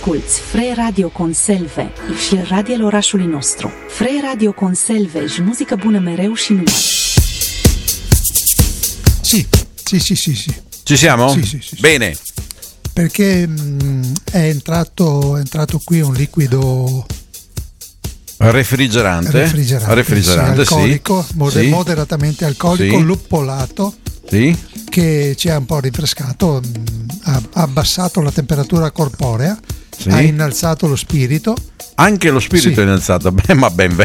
asculți Free Radio Conselve și radiul orașului nostru. Free Radio Conselve și muzică bună mereu și numai. Sì. Ci siamo? Sì. Bene. Perché è entrato qui un liquido refrigerante, sì, alcolico, sì. Moderatamente alcolico, sì. luppolato, sì. Che ci ha un po' rinfrescato, ha abbassato la temperatura corporea, sì. ha innalzato lo spirito. Anche lo spirito è innalzato, ma ben